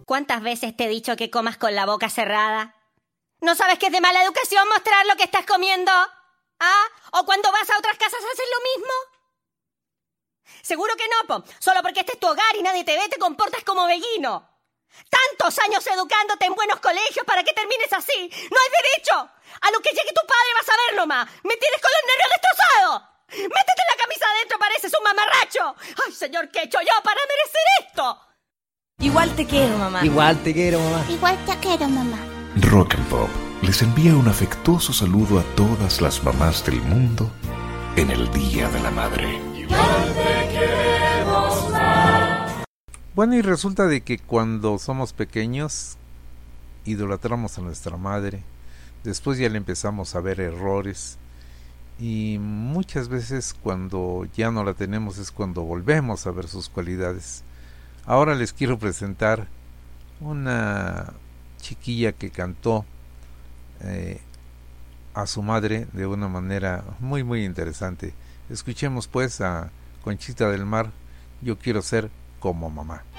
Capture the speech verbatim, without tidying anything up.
¿Cuántas veces te he dicho que comas con la boca cerrada? ¿No sabes que es de mala educación mostrar lo que estás comiendo? ¿Ah? ¿O cuando vas a otras casas haces lo mismo? Seguro que no, po. Solo porque este es tu hogar y nadie te ve, te comportas como beguino. Tantos años educándote en buenos colegios para que termines así. ¡No hay derecho! A lo que llegue tu padre vas a ver nomás. ¡Me tienes con los nervios destrozados! ¡Métete la camisa adentro, pareces un mamarracho! ¡Ay, señor, qué he hecho yo para merecer esto! Igual te quiero, mamá. Igual te quiero, mamá. Igual te quiero, mamá. Rock and Pop les envía un afectuoso saludo a todas las mamás del mundo en el Día de la Madre. Igual te queremos más. Bueno, y resulta de que cuando somos pequeños idolatramos a nuestra madre, después ya le empezamos a ver errores y muchas veces cuando ya no la tenemos es cuando volvemos a ver sus cualidades. Ahora les quiero presentar una chiquilla que cantó eh, a su madre de una manera muy muy interesante. Escuchemos pues a Conchita del Mar, Yo quiero ser como mamá.